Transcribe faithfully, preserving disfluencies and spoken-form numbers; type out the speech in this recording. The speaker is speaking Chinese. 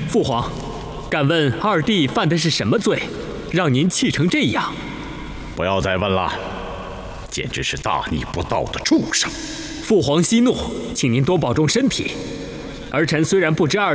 父皇，敢问二弟犯的是什么罪，让您气成这样？ 不要再问了，简直是大逆不道的畜生！ 父皇息怒，请您多保重身体。儿臣虽然不知二